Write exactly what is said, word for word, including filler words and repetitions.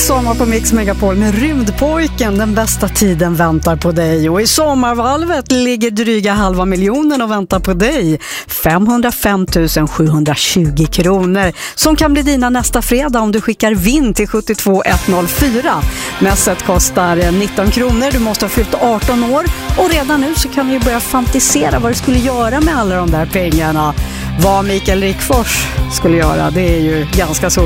sommar på Mix Megapol med Rymdpojken. Den bästa tiden väntar på dig. Och i sommarvalvet ligger dryga halva miljonen och väntar på dig. femhundrafem tusen sjuhundratjugo kronor som kan bli dina nästa fredag om du skickar vinn till sjuttiotvå ett noll fyra. Mässet kostar nitton kronor. Du måste ha fyllt arton år. Och redan nu så kan du börja fantisera vad du skulle göra med alla de där pengarna. Vad Mikael Rickfors skulle göra, det är ju ganska så